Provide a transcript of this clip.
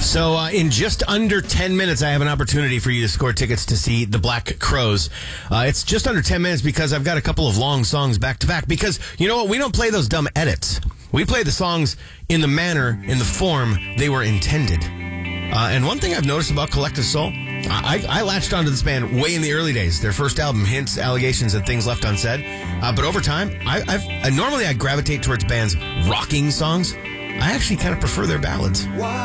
So in just under 10 minutes, I have an opportunity for you to score tickets to see the Black Crowes. It's just under 10 minutes because I've got a couple of long songs back to back. Because you know what? We don't play those dumb edits. We play the songs in the manner, in the form they were intended. And one thing I've noticed about Collective Soul, I latched onto this band way in the early days. Their first album, Hints, Allegations, and Things Left Unsaid. But over time, normally I gravitate towards bands rocking songs. I actually kind of prefer their ballads.